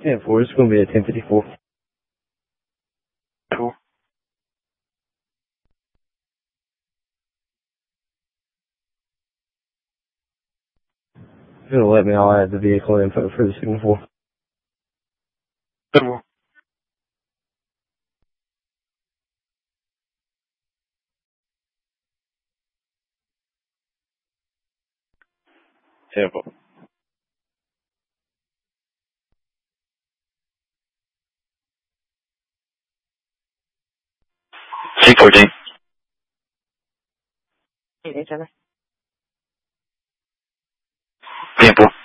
10-4, it's going to be a 10-54. Cool. If it'll let me, I'll add the vehicle info for the signal 4. Cool. Tampa. C14. Hey, Trevor. Tiempo.